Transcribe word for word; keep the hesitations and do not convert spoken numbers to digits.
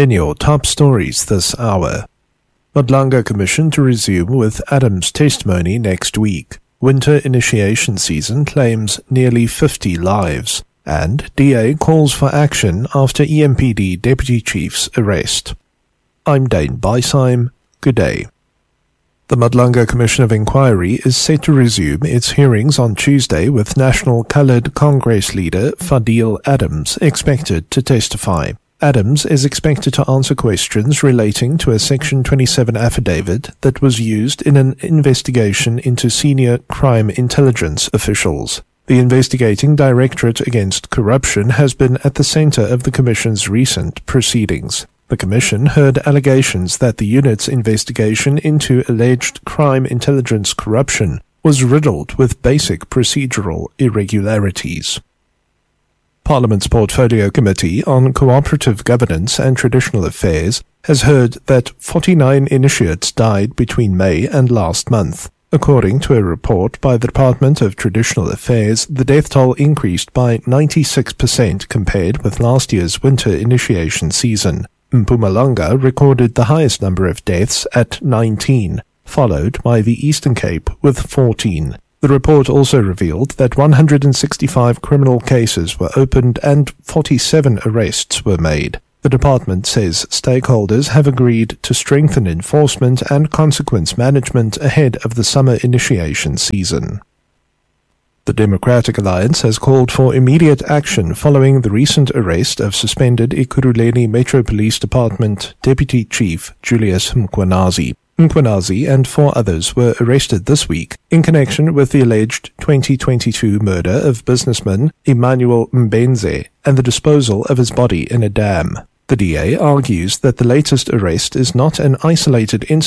In your top stories this hour, Madlanga Commission to resume with Adams testimony next week. Winter initiation season claims nearly fifty lives. And D A calls for action after E M P D Deputy Chief's arrest. I'm Dane Beisheim. Good day. The Madlanga Commission of Inquiry is set to resume its hearings on Tuesday, with National Coloured Congress leader Fadil Adams expected to testify. Adams is expected to answer questions relating to a Section twenty-seven affidavit that was used in an investigation into senior crime intelligence officials. The investigating Directorate Against Corruption has been at the centre of the Commission's recent proceedings. The Commission heard allegations that the unit's investigation into alleged crime intelligence corruption was riddled with basic procedural irregularities. Parliament's Portfolio Committee on Cooperative Governance and Traditional Affairs has heard that forty-nine initiates died between May and last month. According to a report by the Department of Traditional Affairs, the death toll increased by ninety-six percent compared with last year's winter initiation season. Mpumalanga recorded the highest number of deaths at nineteen, followed by the Eastern Cape with fourteen. The report also revealed that one hundred sixty-five criminal cases were opened and forty-seven arrests were made. The department says stakeholders have agreed to strengthen enforcement and consequence management ahead of the summer initiation season. The Democratic Alliance has called for immediate action following the recent arrest of suspended Ekurhuleni Metro Police Department Deputy Chief Julius Mkhwanazi. Mkhwanazi and four others were arrested this week in connection with the alleged twenty twenty-two murder of businessman Emmanuel Mbenze and the disposal of his body in a dam. The D A argues that the latest arrest is not an isolated incident